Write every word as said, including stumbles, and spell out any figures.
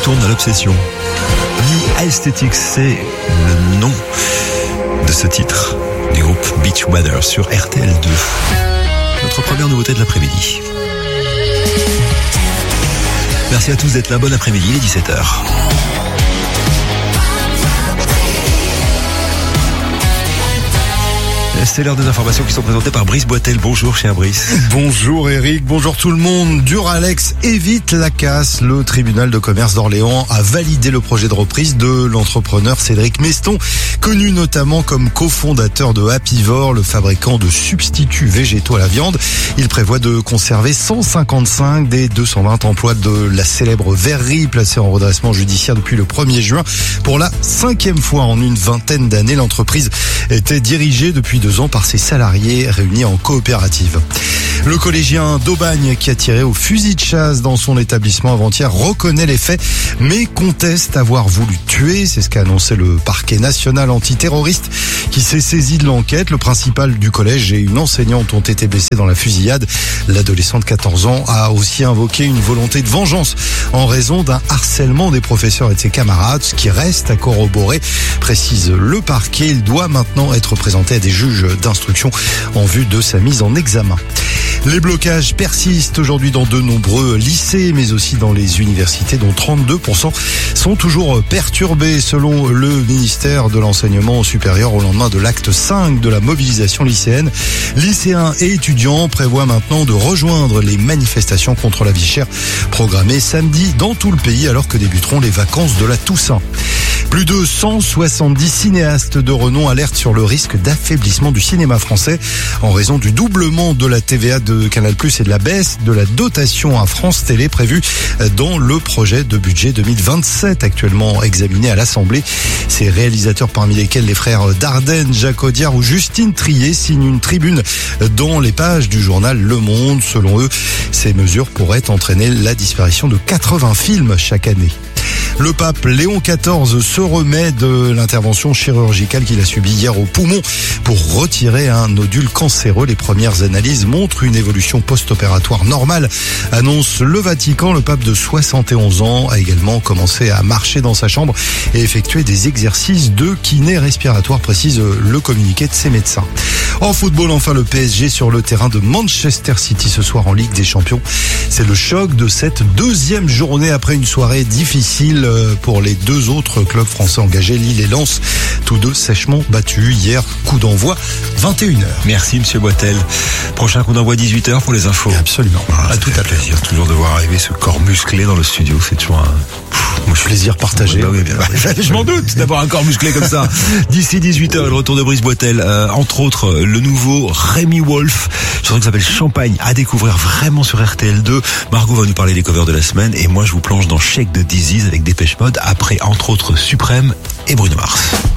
tourne à l'obsession. New Aesthetics, c'est le nom de ce titre du groupe Beachwater sur R T L deux. Notre première nouveauté de l'après-midi. Merci à tous d'être là, bon après-midi, il est dix-sept heures. C'est l'heure des informations qui sont présentées par Brice Boitel. Bonjour cher Brice. Bonjour Eric, bonjour tout le monde. Duralex évite la casse. Le tribunal de commerce d'Orléans a validé le projet de reprise de l'entrepreneur Cédric Meston, connu notamment comme cofondateur de Happyvore, le fabricant de substituts végétaux à la viande. Il prévoit de conserver cent cinquante-cinq des deux cent vingt emplois de la célèbre verrerie placée en redressement judiciaire depuis le premier juin. Pour la cinquième fois en une vingtaine d'années, l'entreprise était dirigée depuis deux ans par ses salariés réunis en coopérative. Le collégien d'Aubagne qui a tiré au fusil de chasse dans son établissement avant-hier reconnaît les faits mais conteste avoir voulu tuer. C'est ce qu'a annoncé le parquet national antiterroriste qui s'est saisi de l'enquête. Le principal du collège et une enseignante ont été blessés dans la fusillade. L'adolescent de quatorze ans a aussi invoqué une volonté de vengeance en raison d'un harcèlement des professeurs et de ses camarades, ce qui reste à corroborer, précise le parquet. Il doit maintenant être présenté à des juges d'instruction en vue de sa mise en examen. Les blocages persistent aujourd'hui dans de nombreux lycées, mais aussi dans les universités, dont trente-deux pour cent sont toujours perturbés, selon le ministère de l'Enseignement supérieur, au lendemain de l'acte cinq de la mobilisation lycéenne. Lycéens et étudiants prévoient maintenant de rejoindre les manifestations contre la vie chère programmées samedi dans tout le pays, alors que débuteront les vacances de la Toussaint. Plus de cent soixante-dix cinéastes de renom alertent sur le risque d'affaiblissement du cinéma français en raison du doublement de la T V A de Canal plus, et de la baisse de la dotation à France Télé prévue dans le projet de budget deux mille vingt-sept actuellement examiné à l'Assemblée. Ces réalisateurs, parmi lesquels les frères Dardenne, Jacques Audiard ou Justine Triet, signent une tribune dans les pages du journal Le Monde. Selon eux, ces mesures pourraient entraîner la disparition de quatre-vingts films chaque année. Le pape Léon quatorze se remet de l'intervention chirurgicale qu'il a subie hier au poumon pour retirer un nodule cancéreux. Les premières analyses montrent une évolution post-opératoire normale, annonce le Vatican. Le pape de soixante et onze ans a également commencé à marcher dans sa chambre et effectuer des exercices de kiné respiratoire, précise le communiqué de ses médecins. En football, enfin, le P S G sur le terrain de Manchester City ce soir en Ligue des Champions. C'est le choc de cette deuxième journée après une soirée difficile pour les deux autres clubs français engagés, Lille et Lens, tous deux sèchement battus hier. Coup d'envoi vingt et une heures. Merci monsieur Boitel. Prochain coup d'envoi dix-huit heures pour les infos. Absolument. Ah, à tout à plaisir toujours de voir arriver ce corps musclé dans le studio. C'est toujours un Moi, je plaisir partagé. Bah oui, bien, je m'en doute d'avoir un corps musclé comme ça. D'ici dix-huit heures, le retour de Brice Boitel. Euh, entre autres, le nouveau Rémi Wolf, chanson qui s'appelle Champagne, à découvrir vraiment sur R T L deux. Margot va nous parler des covers de la semaine et moi je vous plonge dans Shake de Disease avec Dépêche Mode après entre autres Suprême et Bruno Mars.